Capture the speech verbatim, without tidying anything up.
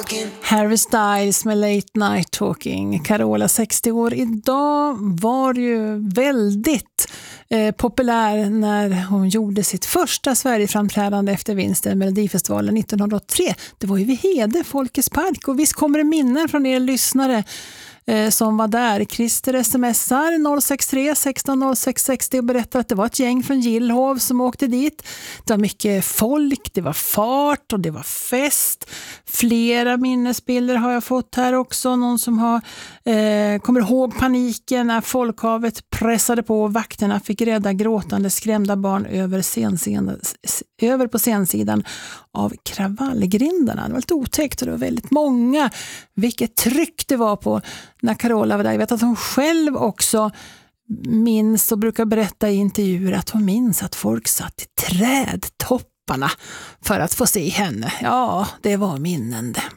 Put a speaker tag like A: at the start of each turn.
A: Harry Styles med Late Night Talking. Carola, sextio år idag, var ju väldigt eh, populär när hon gjorde sitt första Sverigeframträdande efter vinsten Melodifestivalen nittonhundraåttiotre. Det var ju vid Hede, Folkets park, och visst kommer det minnen från er lyssnare eh, som var där. Christer smsar noll sex tre sexton noll sex sextio och berättar att det var ett gäng från Gillhov som åkte dit. Det var mycket folk, det var fart och det var fest. Flera minnesbilder har jag fått här också. Någon som har eh, kommer ihåg paniken när folkhavet pressade på och vakterna fick rädda gråtande skrämda barn över, scensidan, över på scensidan av kravallgrindarna. Det var lite otäckt och det var väldigt många. Vilket tryck det var på när Carola var där. Jag vet att hon själv också minns och brukar berätta i intervjuer att hon minns att folk satt i trädtopparna för att få se henne. Ja, det var minnande.